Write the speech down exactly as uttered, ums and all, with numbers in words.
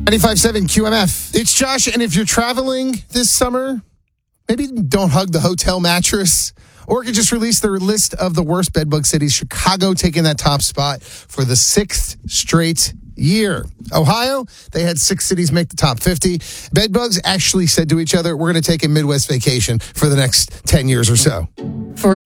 ninety-five point seven Q M F. It's Josh, and if you're traveling this summer, maybe don't hug the hotel mattress. Oregon just released their list of the worst bedbug cities. Chicago taking that top spot for the sixth straight year. Ohio, they had six cities make the top fifty. Bedbugs actually said to each other, we're going to take a Midwest vacation for the next ten years or so. For